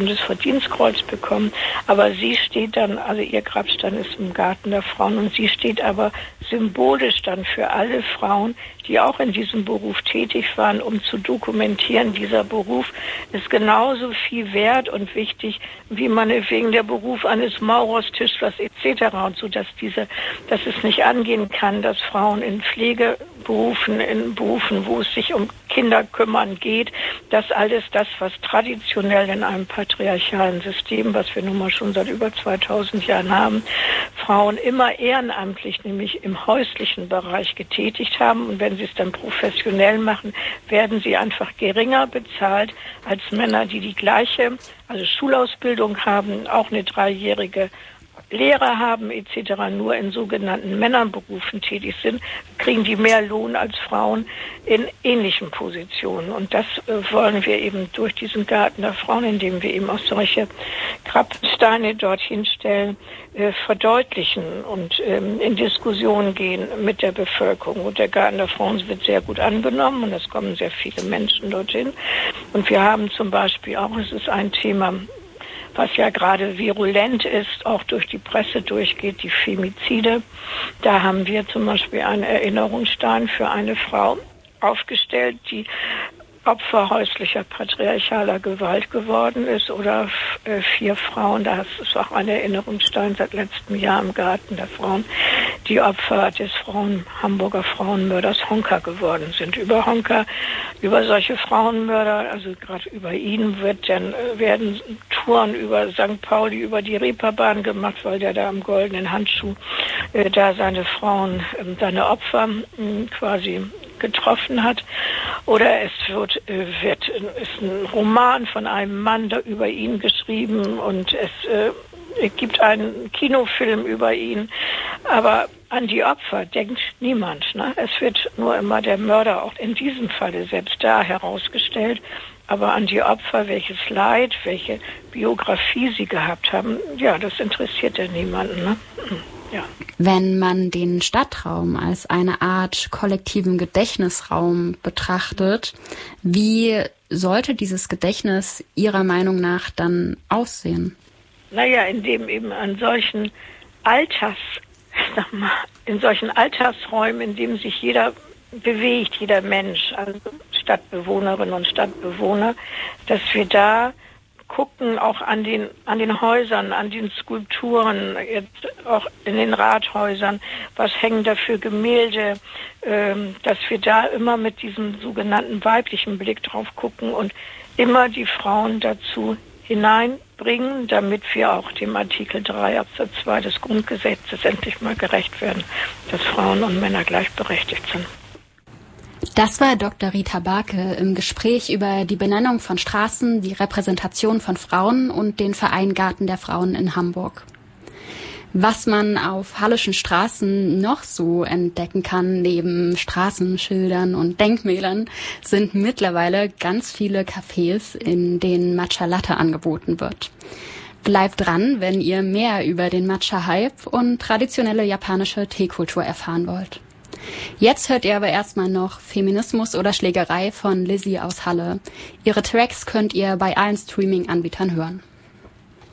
Bundesverdienstkreuz bekommen. Aber sie steht dann, also ihr Grabstein ist im Garten der Frauen, und sie steht aber symbolisch dann für alle Frauen, die auch in diesem Beruf tätig waren, um zu dokumentieren, dieser Beruf ist genauso viel wert und wichtig, wie meinetwegen der Beruf eines Maurers, Tischlers etc. Und so, dass es nicht angehen kann, dass Frauen in Pflegeberufen, in Berufen, wo es sich um Kinder kümmern geht, dass alles das, was traditionell in einem patriarchalen System, was wir nun mal schon seit über 2000 Jahren haben, Frauen immer ehrenamtlich, nämlich im häuslichen Bereich getätigt haben. Und wenn sie es dann professionell machen, werden sie einfach geringer bezahlt als Männer, die gleiche, also Schulausbildung haben, auch eine 3-jährige Lehrer haben etc., nur in sogenannten Männerberufen tätig sind, kriegen die mehr Lohn als Frauen in ähnlichen Positionen. Und das wollen wir eben durch diesen Garten der Frauen, indem wir eben auch solche Grabsteine dorthin stellen, verdeutlichen und in Diskussionen gehen mit der Bevölkerung. Und der Garten der Frauen wird sehr gut angenommen und es kommen sehr viele Menschen dorthin. Und wir haben zum Beispiel auch, es ist ein Thema, was ja gerade virulent ist, auch durch die Presse durchgeht, die Femizide. Da haben wir zum Beispiel einen Erinnerungsstein für eine Frau aufgestellt, die Opfer häuslicher patriarchaler Gewalt geworden ist, oder 4 Frauen, da ist auch ein Erinnerungsstein seit letztem Jahr im Garten der Frauen, die Opfer des Hamburger Frauenmörders Honka geworden sind. Über Honka, über solche Frauenmörder, also gerade über ihn werden Touren über St. Pauli, über die Reeperbahn gemacht, weil der da am goldenen Handschuh da seine Frauen, seine Opfer quasi getroffen hat. Oder es ist ein Roman von einem Mann da über ihn geschrieben und es gibt einen Kinofilm über ihn. Aber an die Opfer denkt niemand. Ne? Es wird nur immer der Mörder, auch in diesem Falle selbst da, herausgestellt. Aber an die Opfer, welches Leid, welche Biografie sie gehabt haben, ja, das interessiert ja niemanden. Ne? Ja. Wenn man den Stadtraum als eine Art kollektiven Gedächtnisraum betrachtet, wie sollte dieses Gedächtnis Ihrer Meinung nach dann aussehen? Naja, indem eben in solchen Alltagsräumen, in dem sich jeder bewegt, jeder Mensch, also Stadtbewohnerinnen und Stadtbewohner, dass wir da gucken, auch an den Häusern, an den Skulpturen, jetzt auch in den Rathäusern, was hängen da für Gemälde, dass wir da immer mit diesem sogenannten weiblichen Blick drauf gucken und immer die Frauen dazu hineinbringen, damit wir auch dem Artikel 3 Absatz 2 des Grundgesetzes endlich mal gerecht werden, dass Frauen und Männer gleichberechtigt sind. Das war Dr. Rita Barke im Gespräch über die Benennung von Straßen, die Repräsentation von Frauen und den Verein Garten der Frauen in Hamburg. Was man auf hallischen Straßen noch so entdecken kann, neben Straßenschildern und Denkmälern, sind mittlerweile ganz viele Cafés, in denen Matcha Latte angeboten wird. Bleibt dran, wenn ihr mehr über den Matcha-Hype und traditionelle japanische Teekultur erfahren wollt. Jetzt hört ihr aber erstmal noch Feminismus oder Schlägerei von Lizzie aus Halle. Ihre Tracks könnt ihr bei allen Streaming-Anbietern hören.